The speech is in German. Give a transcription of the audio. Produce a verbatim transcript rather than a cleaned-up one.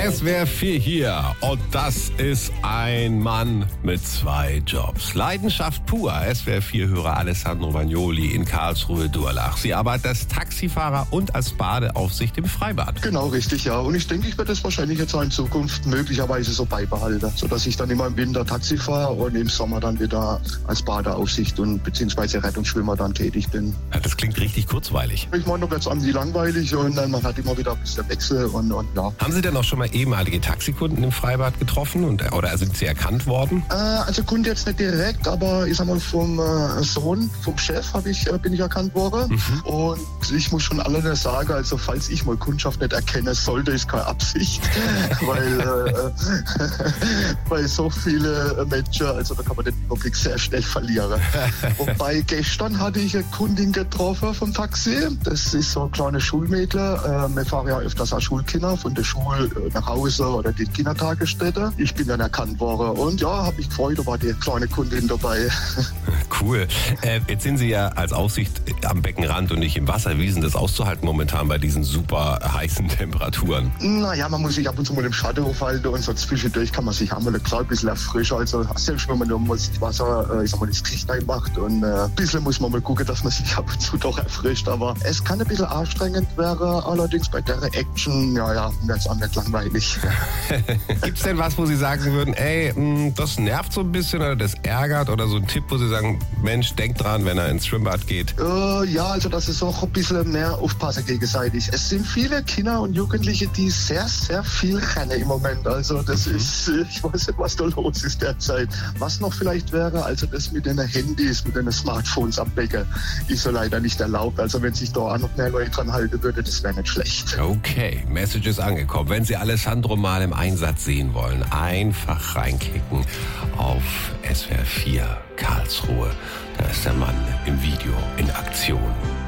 Es wäre vier hier und das ist ein Mann mit zwei Jobs. Leidenschaft pur. Es wäre vier Hörer Alessandro Vagnoli in Karlsruhe-Durlach. Sie arbeitet als Taxifahrer und als Badeaufsicht im Freibad. Genau, richtig, ja. Und ich denke, ich werde das wahrscheinlich jetzt auch in Zukunft möglicherweise so beibehalten, sodass ich dann immer im Winter Taxi fahre und im Sommer dann wieder als Badeaufsicht und beziehungsweise Rettungsschwimmer dann tätig bin. Ja, das klingt richtig kurzweilig. Ich meine, da wird es irgendwie langweilig und dann man hat immer wieder ein bisschen Wechsel und, und ja. Haben Sie denn auch schon mal ehemalige Taxikunden im Freibad getroffen und, oder sind Sie erkannt worden? Äh, also Kunde jetzt nicht direkt, aber ich sag mal vom äh, Sohn, vom Chef hab ich, äh, bin ich erkannt worden. Mhm. Und ich muss schon allen sagen, also falls ich mal Kundschaft nicht erkenne sollte, ist keine Absicht, weil, äh, weil so viele Menschen, also da kann man den Überblick sehr schnell verlieren. Wobei gestern hatte ich eine Kundin getroffen vom Taxi, das ist so ein kleines Schulmädchen, äh, wir fahren ja öfters auch Schulkinder von der Schule nach Hause oder die Kindertagesstätte. Ich bin dann erkannt worden und ja, habe mich gefreut, da war die kleine Kundin dabei. Cool. Äh, jetzt sind Sie ja als Aufsicht am Beckenrand und nicht im Wasser. Wie ist denn das auszuhalten momentan bei diesen super heißen Temperaturen? Naja, man muss sich ab und zu mal im Schatten aufhalten und so zwischendurch kann man sich auch mal ein klein bisschen erfrischen. Also selbst wenn man nur mal das Wasser, äh, ich sag mal, ins Gesicht reinmacht und äh, ein bisschen muss man mal gucken, dass man sich ab und zu doch erfrischt. Aber es kann ein bisschen anstrengend werden, allerdings bei der Action, ja, ja, wird es auch nicht langweilig. Gibt es denn was, wo Sie sagen würden, ey, mh, das nervt so ein bisschen oder das ärgert oder so ein Tipp, wo Sie sagen, Mensch, denkt dran, wenn er ins Schwimmbad geht? Äh, ja, also das ist auch ein bisschen mehr aufpassen gegenseitig. Es sind viele Kinder und Jugendliche, die sehr, sehr viel rennen im Moment. Also das mhm. ist, ich weiß nicht, was da los ist derzeit. Was noch vielleicht wäre, also das mit den Handys, mit den Smartphones am Becken, ist so leider nicht erlaubt. Also wenn sich da auch noch mehr Leute dran halten würde, das wäre nicht schlecht. Okay, Message ist angekommen. Wenn Sie Alessandro mal im Einsatz sehen wollen, einfach reinklicken auf S W R vier Karlsruhe. Da ist der Mann im Video in Aktion.